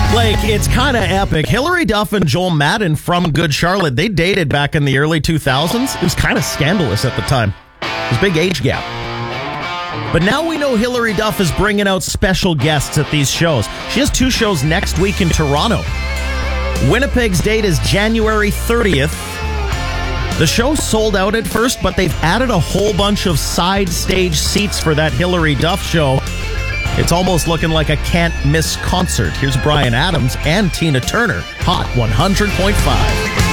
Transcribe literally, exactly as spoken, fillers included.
Like, it's kind of epic. Hilary Duff and Joel Madden from Good Charlotte, they dated back in the early two thousands. It was kind of scandalous at the time. There's a big age gap. But now we know Hilary Duff is bringing out special guests at these shows. She has two shows next week in Toronto. Winnipeg's date is January thirtieth. The show sold out at first, but they've added a whole bunch of side stage seats for that Hilary Duff show. It's almost looking like a can't-miss concert. Here's Bryan Adams and Tina Turner. Hot one hundred point five.